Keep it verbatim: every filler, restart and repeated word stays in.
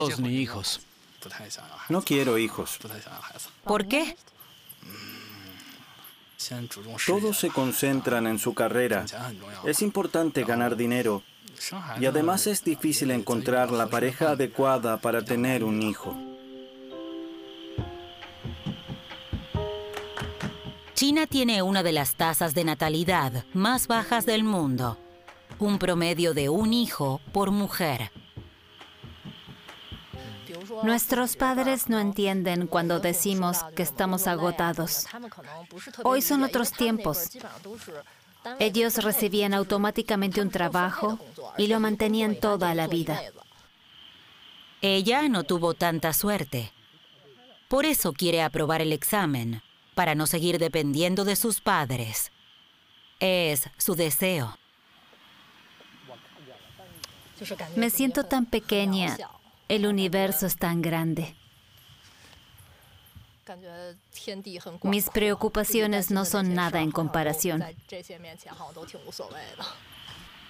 ni hijos. No quiero hijos. ¿Por qué? Todos se concentran en su carrera. Es importante ganar dinero. Y además es difícil encontrar la pareja adecuada para tener un hijo. China tiene una de las tasas de natalidad más bajas del mundo. Un promedio de un hijo por mujer. Nuestros padres no entienden cuando decimos que estamos agotados. Hoy son otros tiempos. Ellos recibían automáticamente un trabajo y lo mantenían toda la vida. Ella no tuvo tanta suerte. Por eso quiere aprobar el examen, para no seguir dependiendo de sus padres. Es su deseo. Me siento tan pequeña. El universo es tan grande. Mis preocupaciones no son nada en comparación.